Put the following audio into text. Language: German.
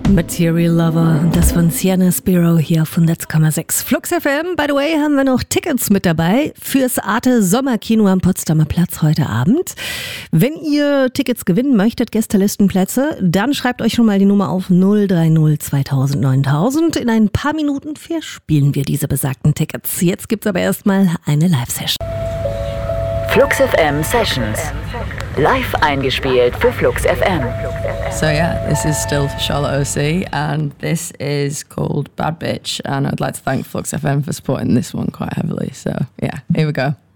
Material Lover und das von Sienna Spiro hier auf 100,6 Flux FM. By the way, haben wir noch Tickets mit dabei fürs Arte Sommerkino am Potsdamer Platz heute Abend. Wenn ihr Tickets gewinnen möchtet, Gästelistenplätze, dann schreibt euch schon mal die Nummer auf 030 2000 9000. In ein paar Minuten verspielen wir diese besagten Tickets. Jetzt gibt's aber erstmal eine Live-Session. Flux FM Sessions. Live eingespielt für Flux FM. So yeah, this is still Charlotte OC and this is called Bad Bitch, and I'd like to thank Flux FM for supporting this one quite heavily. So yeah, here we go.